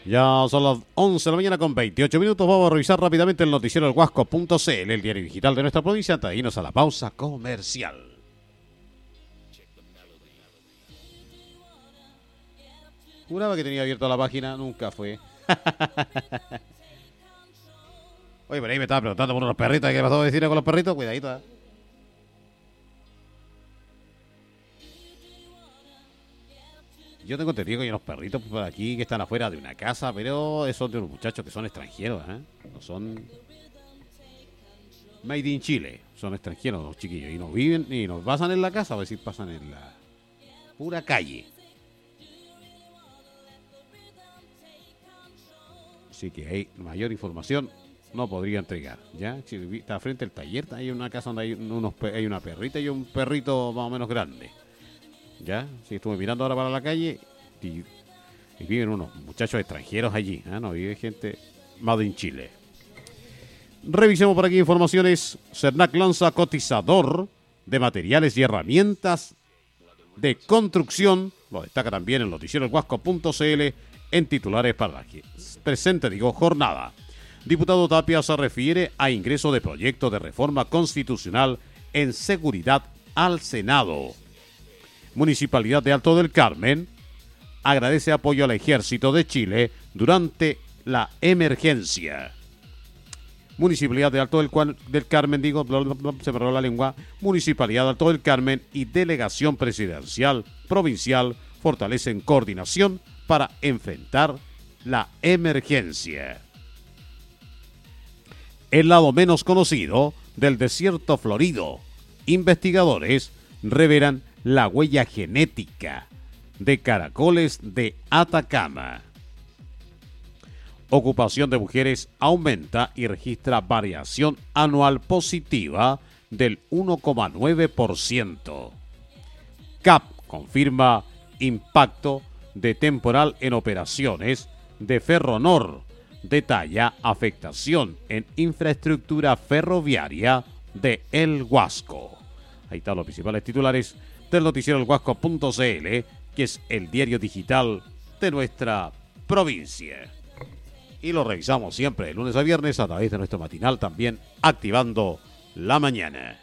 Ya son las 11 de la mañana con 28 minutos. Vamos a revisar rápidamente el noticiero del Huasco.cl, el diario digital de nuestra provincia, antes de irnos a la pausa comercial. Juraba que tenía abierta la página, nunca fue. Oye, por ahí me estaba preguntando por unos perritos. ¿Qué pasó a decir con los perritos? Cuidadito. Yo tengo entendido que hay unos perritos por aquí que están afuera de una casa, pero son de unos muchachos que son extranjeros, ¿eh? No son made in Chile, son extranjeros los chiquillos y no viven y no pasan en la casa, a decir, pasan en la pura calle. Así que hay mayor información no podría entregar, ¿ya? Si está frente al taller, hay una casa donde hay una perrita y un perrito más o menos grande. ¿Ya? Sí, estuve mirando ahora para la calle y viven unos muchachos extranjeros allí, ¿eh? No vive gente made in Chile. Revisemos por aquí informaciones. Cernac lanza cotizador de materiales y herramientas de construcción. Lo destaca también el noticiero el Huasco.cl en titulares para la presente, jornada. Diputado Tapia se refiere a ingreso de proyecto de reforma constitucional en seguridad al Senado. Municipalidad de Alto del Carmen agradece apoyo al Ejército de Chile durante la emergencia. Municipalidad de Alto del Carmen, se me robó la lengua. Municipalidad de Alto del Carmen y Delegación Presidencial Provincial fortalecen coordinación para enfrentar la emergencia. El lado menos conocido del desierto florido. Investigadores revelan la huella genética de caracoles de Atacama. Ocupación de mujeres aumenta y registra variación anual positiva del 1,9%. CAP confirma impacto de temporal en operaciones de Ferronor. Detalla afectación en infraestructura ferroviaria de El Huasco. Ahí están los principales titulares del noticiero El Huasco.cl, que es el diario digital de nuestra provincia. Y lo revisamos siempre de lunes a viernes a través de nuestro matinal, también activando la mañana.